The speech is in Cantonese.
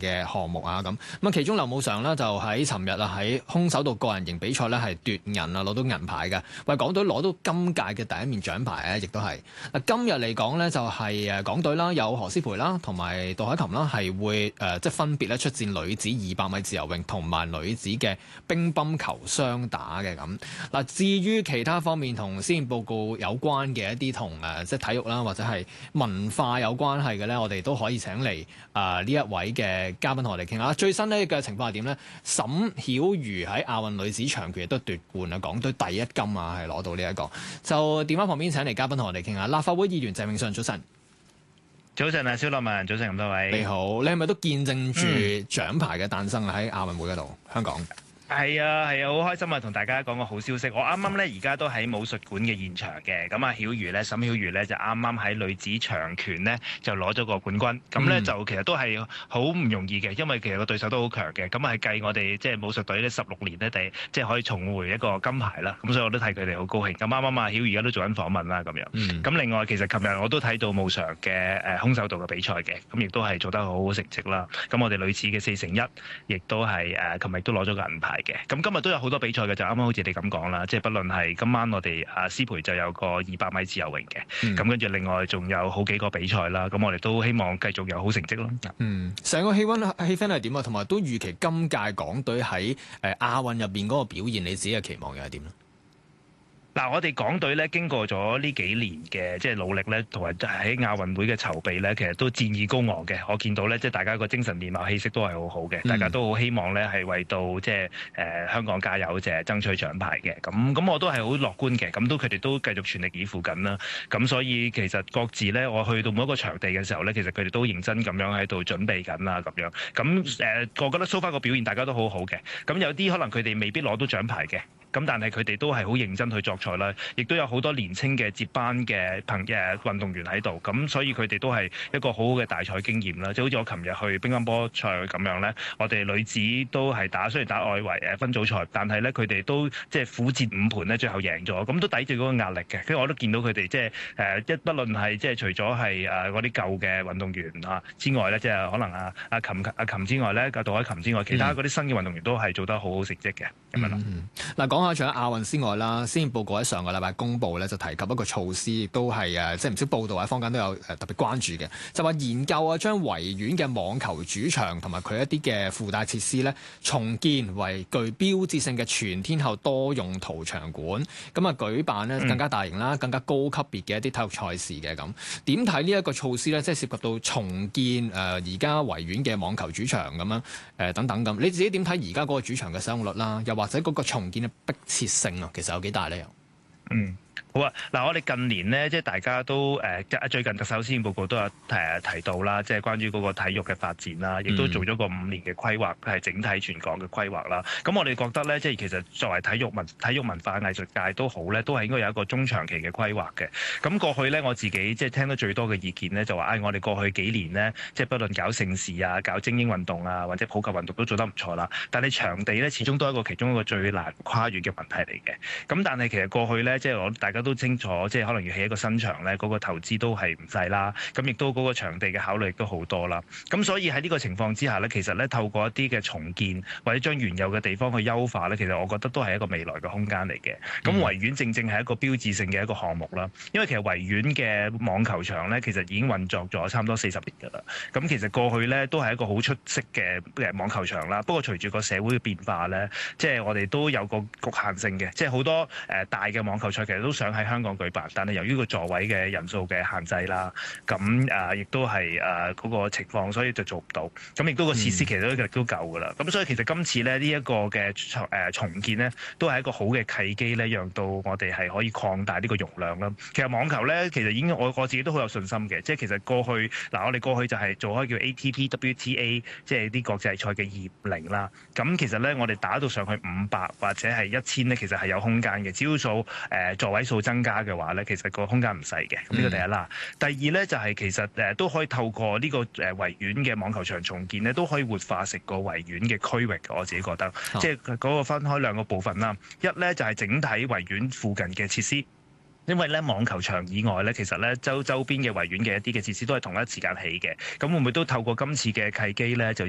嘅項目啊咁。咁其中劉慕裳呢，就喺尋日啊喺空手道個人型比賽呢，係奪銀啊，攞到銀牌嘅，為港隊攞到今屆嘅第一面獎牌咧，亦都係嗱今日嚟講呢，就係港隊啦，有何詩蓓啦同埋杜凱琹啦，係會即係分別咧出戰女子200米自由泳同埋女子嘅乒乓球雙打嘅咁。嗱，至於其他方面同施政報告有關嘅一啲同即係體育啦或者係文化有關係嘅咧，我哋都可以請嚟呢一位嘅嘉賓同我哋傾下。最新呢嘅情況係點呢？沈曉瑜喺亞運女子長拳亦都奪冠啊，港隊第一金啊，係攞到呢一個。就電話旁邊請嚟嘉賓同我哋傾下。立法會議員鄭泳舜，早晨。 早晨啊，蕭樂文，早晨咁多位。 你好，你係咪都見證住獎牌嘅誕生啊？喺亞運會嗰度，香港。 係啊，好開心啊！同大家講個好消息，我啱啱咧而家都喺武術館嘅現場嘅。咁啊，沈曉瑜咧就啱啱喺女子長拳咧就攞咗個冠軍。咁咧就其實都係好唔容易嘅，因為其實個對手都好強嘅。咁係計我哋即係武術隊咧16年咧即係可以重回一個金牌啦。咁所以我都睇佢哋好高興。咁啱啱啊，曉瑜而家都做緊訪問啦咁樣。咁另外其實琴日我都睇到慕裳嘅空手道嘅比賽嘅，咁亦都係做得好好成績啦。咁我哋女子嘅4乘1亦都係琴日都攞咗個銀牌。咁今日都有好多比賽嘅，就啱啱好似你咁講啦，即係不論係今晚我哋詩蓓就有個200米自由泳嘅，咁跟住另外仲有好幾個比賽啦，咁我哋都希望繼續有好成績咯。 成個氣氛係點啊？同埋都預期今屆港隊喺亞運入邊嗰個表現，你自己嘅期望又係點咧？ 嗱，我哋港隊咧經過咗呢幾年嘅即係努力咧，同埋喺亞運會嘅籌備咧，其實都戰意高昂嘅。我見到咧，即係大家個精神面貌氣息都係好好嘅，大家都好希望咧係為到即係香港加油，即係爭取獎牌嘅。咁我都係好樂觀嘅。咁佢哋都繼續全力以赴緊啦。咁所以其實各自咧，我去到每一個場地嘅時候咧，其實佢哋都認真咁樣喺度準備緊啦，咁樣。咁我覺得 so far 個表現大家都好好嘅。咁有啲可能佢哋未必攞到獎牌嘅。咁但係佢哋都係好認真去作賽啦，亦都有好多年青嘅接班嘅運動員喺度，咁所以佢哋都係一個好好嘅大賽經驗啦。即係好似我琴日去乒乓波賽咁樣咧，我哋女子都係雖然打外圍分組賽，但係咧佢哋都即係苦戰5盤咧，最後贏咗，咁都抵住嗰個壓力嘅。跟住我都見到佢哋即係不論係即係除咗係嗰啲舊嘅運動員之外咧，即係可能阿琴之外咧，杜凱琹之外，其他嗰啲新嘅運動員都係做得好好成績嘅咁樣啦。 嗱，講下除咗亞運之外啦，施政報告喺上個禮拜公布咧，就提及一個措施，亦都係即係唔少報道喺坊間都有特別關注嘅，就話研究啊，將維園嘅網球主場同埋佢一啲嘅附帶設施咧，重建為具標誌性嘅全天候多用途場館，咁啊舉辦呢更加大型啦、更加高級別嘅一啲體育賽事嘅咁。點睇呢一個措施咧？即係涉及到重建而家維園嘅網球主場咁樣等等咁，你自己點睇而家嗰個主場嘅使用率啦？又或者嗰個重建嘅迫切性啊，其實有幾大咧？ 好啊！嗱，我哋近年呢，即係大家都最近特首施政報告都有提到啦，即係關於嗰個體育嘅發展啦，亦都做咗個5年嘅規劃，係整體全港嘅規劃啦。咁我哋覺得咧，即係其實作為體育文化藝術界都好咧，都係應該有一個中長期嘅規劃嘅。咁過去咧，我自己即係聽到最多嘅意見咧，就話我哋過去幾年呢，即係不論搞盛事啊、搞精英運動啊，或者普及運動都做得唔錯啦。但係場地咧，始終都係其中一個最難跨越嘅問題嚟嘅。咁但係其實過去咧，即係大家都清楚，即係可能要起一個新場咧，嗰個投資都係唔細啦。咁亦都嗰個場地嘅考慮亦都好多啦。咁所以喺呢個情況之下咧，其實咧透過一啲嘅重建或者將原有嘅地方去優化咧，其實我覺得都係一個未來嘅空間嚟嘅。咁維園正正係一個標誌性嘅一個項目啦。因為其實維園嘅網球場咧，其實已經運作咗差唔多40年㗎啦。咁其實過去咧都係一個好出色嘅網球場啦。不過隨住個社會嘅變化咧，即係我哋都有個局限性嘅，即係好多大嘅網球賽其實都想喺香港舉辦，但係由於個座位嘅人數嘅限制啦，咁亦都係嗰個情況，所以就做唔到。咁亦都個設施其實都夠㗎啦。咁所以其實今次咧呢一個嘅重建咧，都係一個好嘅契機咧，讓到我哋係可以擴大呢個容量啦。其實網球咧，其實已經我自己都好有信心嘅。即係其實過去我哋過去就係做開叫 ATP、WTA， 即係啲國際賽嘅250啦。咁其實咧，我哋打到上去500或者係1000咧，其實係有空間嘅。只要座位數增加嘅話咧，其實個空間唔細嘅。咁呢個第一啦。第二咧就係其實都可以透過呢個維園嘅網球場重建咧，都可以活化成個維園嘅區域。我自己覺得，即係嗰個分開2個部分啦。一咧就係整體維園附近嘅設施。因為咧網球場以外咧，其實咧周邊嘅維園嘅一啲嘅設施都係同一時間起嘅。咁會唔會都透過今次嘅契機咧，就